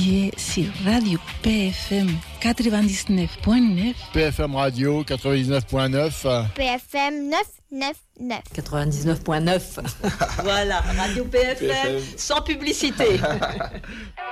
qui est sur Radio PFM 99.9. PFM Radio 99.9. PFM 999. 99.9. Voilà, Radio PFM, sans publicité.